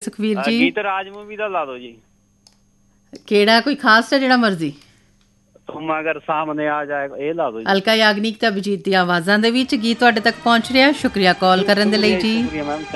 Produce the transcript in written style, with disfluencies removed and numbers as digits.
ਸੁਖਵੀਰ ਜੀ? ਗੀਤ ਰਾਜ ਮੂਵੀ ਦਾ ਲਾ ਦਿਓ ਜੀ। ਕਿਹੜਾ, ਕੋਈ ਖਾਸ ਹੈ ਜਿਹੜਾ ਮਰਜ਼ੀ? ਤੁਮ ਅਗਰ ਸਾਹਮਣੇ ਆ ਜਾਏ, ਇਹ ਲਾ ਦਿਓ ਜੀ। ਅਲਕਾ ਯਾਗਨਿਕ ਤੇ ਅਭਿਜੀਤ ਦੀ ਆਵਾਜ਼ਾਂ ਦੇ ਵਿੱਚ ਗੀਤ ਤੁਹਾਡੇ ਤੱਕ ਪਹੁੰਚ ਰਿਹਾ। ਸ਼ੁਕਰੀਆ ਕਾਲ ਕਰਨ ਦੇ ਲਈ ਜੀ। ਸ਼ੁਕਰੀਆ ਮੈਮ।